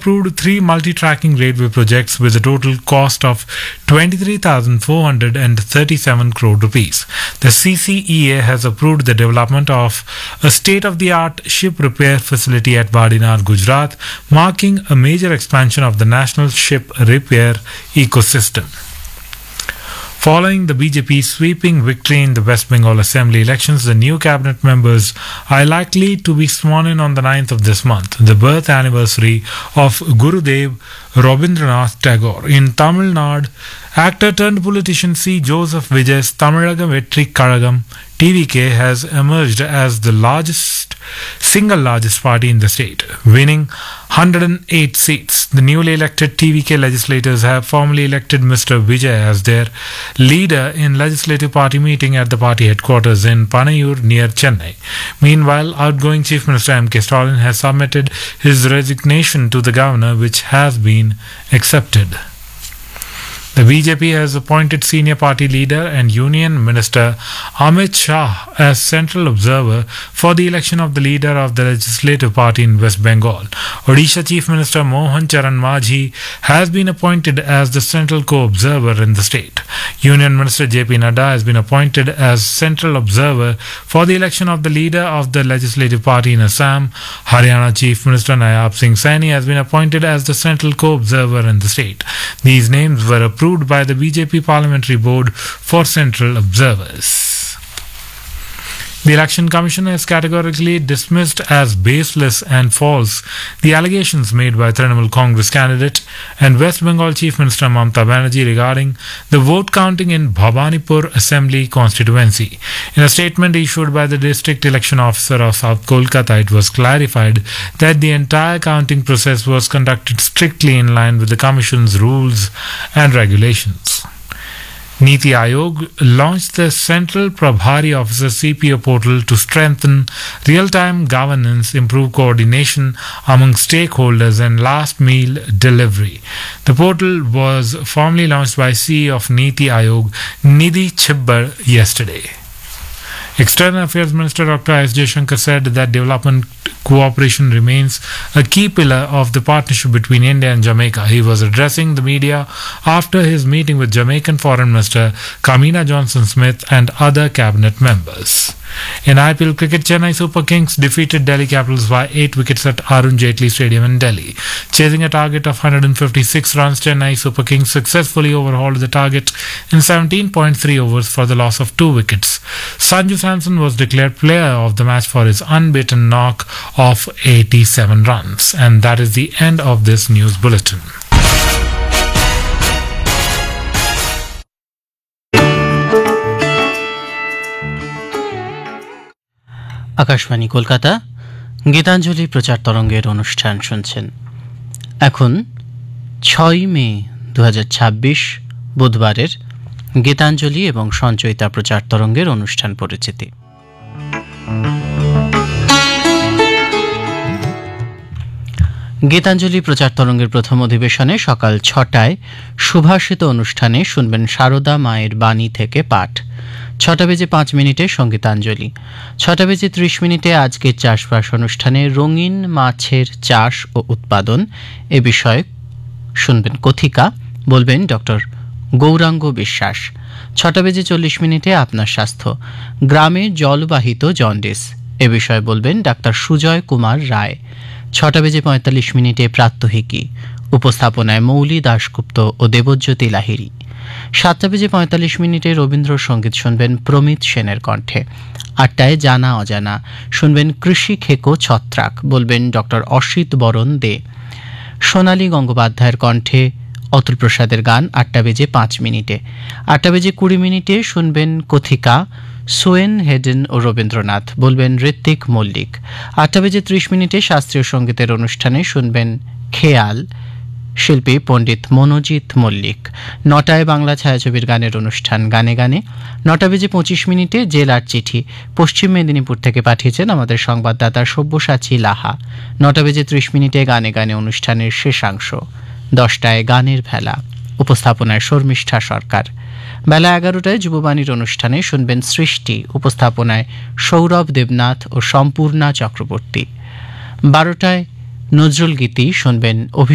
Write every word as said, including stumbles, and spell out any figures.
approved three multi-tracking railway projects with a total cost of twenty-three thousand four hundred thirty-seven crore rupees. The C C E A has approved the development of a state-of-the-art ship repair facility at Vadinath, Gujarat, marking a major expansion of the national ship repair ecosystem. Following the B J P's sweeping victory in the West Bengal Assembly elections, the new cabinet members are likely to be sworn in on the ninth of this month, the birth anniversary of Gurudev Rabindranath Tagore. In Tamil Nadu, actor turned politician C. Joseph Vijay's Tamilagam Vetri Kazhagam T V K has emerged as the largest, single largest party in the state, winning one hundred eight seats. The newly elected T V K legislators have formally elected Mister Vijay as their leader in legislative party meeting at the party headquarters in Panayur near Chennai. Meanwhile, outgoing Chief Minister M K Stalin has submitted his resignation to the governor, which has been accepted. The B J P has appointed senior party leader and Union Minister Amit Shah as central observer for the election of the leader of the legislative party in West Bengal. Odisha Chief Minister Mohan Charan Majhi has been appointed as the central co-observer in the state. Union Minister J P Nadda has been appointed as central observer for the election of the leader of the legislative party in Assam. Haryana Chief Minister Nayab Singh Saini has been appointed as the central co-observer in the state. These names were approved by the B J P Parliamentary Board for Central Observers. The Election Commission has categorically dismissed as baseless and false the allegations made by Trinamool Congress candidate and West Bengal Chief Minister Mamata Banerjee regarding the vote counting in Bhabanipur Assembly constituency. In a statement issued by the District Election Officer of South Kolkata, it was clarified that the entire counting process was conducted strictly in line with the Commission's rules and regulations. Niti Aayog launched the Central Prabhari Officer C P O portal to strengthen real-time governance, improve coordination among stakeholders and last meal delivery. The portal was formally launched by C E O of Niti Aayog, Nidhi Chibbar, yesterday. External Affairs Minister Doctor S. Jaishankar said that development cooperation remains a key pillar of the partnership between India and Jamaica. He was addressing the media after his meeting with Jamaican Foreign Minister Kamina Johnson-Smith and other cabinet members. In I P L cricket, Chennai Super Kings defeated Delhi Capitals by eight wickets at Arun Jaitley Stadium in Delhi. Chasing a target of one hundred fifty-six runs, Chennai Super Kings successfully overhauled the target in seventeen point three overs for the loss of two wickets. Sanju Samson was declared player of the match for his unbeaten knock of eighty-seven runs. And that is the end of this news bulletin. Akashvani Kolkata Gitanjali প্রচার তরঙ্গের অনুষ্ঠান শুনছেন। এখন ছয় মে দু হাজার ছাব্বিশ বুধবারের গীতাঞ্জলি এবং সঞ্চয়িতা প্রচার তরঙ্গের অনুষ্ঠান পরিচিতি। গীতাঞ্জলি প্রচার তরঙ্গের প্রথম অধিবেশনে সকাল ছটায় সুভাষিত অনুষ্ঠানে শুনবেন সারদা মায়ের বাণী থেকে পাঠ। ছটা বেজে পাঁচ মিনিটে সঙ্গীতাঞ্জলি। ছটা বেজে ত্রিশ মিনিটে আজকের চাষবাস অনুষ্ঠানে রঙিন মাছের চাষ ও উৎপাদন এ বিষয়ে শুনবেন কথিকা, বলবেন ডক্টর গৌরাঙ্গ বিশ্বাস। ছটা বেজে চল্লিশ মিনিটে আপনার স্বাস্থ্য, গ্রামে জলবাহিত জন্ডিস এ বিষয়ে বলবেন ডাক্তার সুজয় কুমার রায়। ছটা বেজে পঁয়তাল্লিশ মিনিটে প্রাত্যহিকী, উপস্থাপনায় মৌলি দাশগুপ্ত ও দেবজ্যোতি লাহিড়ী। সাতটা বেজে পঁয়তাল্লিশ মিনিটে রবীন্দ্রসঙ্গীত শুনবেন প্রমিত সেনের কণ্ঠে। আটটায় জানা অজানা শুনবেন কৃষি খেকো ছত্রাক, বলবেন ডক্টর অসিত বরণ দে। সোনালী গঙ্গোপাধ্যায়ের কণ্ঠে অতুল প্রসাদের গান আটটা বেজে পাঁচ মিনিটে। আটটা বেজে কুড়ি মিনিটে শুনবেন কথিকা সোয়েন হেডেন ও রবীন্দ্রনাথ, বলবেন ঋত্বিক মল্লিক। আটটা বেজে ত্রিশ মিনিটে শাস্ত্রীয় সঙ্গীতের অনুষ্ঠানে শুনবেন খেয়াল, শিল্পী পণ্ডিত মনোজিৎ মল্লিক। নটায় বাংলা ছায়াছবির গানের অনুষ্ঠান গানে গানে। নটা বেজে পঁচিশ মিনিটে জেলার চিঠি পশ্চিম মেদিনীপুর থেকে পাঠিয়েছেন আমাদের সংবাদদাতা সব্যসাচী লাহা। নটা বেজে ত্রিশ মিনিটে গানে গানে অনুষ্ঠানের শেষাংশ। দশটায় গানের ভেলা, উপস্থাপনায় শর্মিষ্ঠা সরকার। বেলা এগারোটায় যুববাণীর অনুষ্ঠানে শুনবেন সৃষ্টি, উপস্থাপনায় সৌরভ দেবনাথ ও সম্পূর্ণা চক্রবর্তী। বারোটায় নজরুল গীতি শুনবেন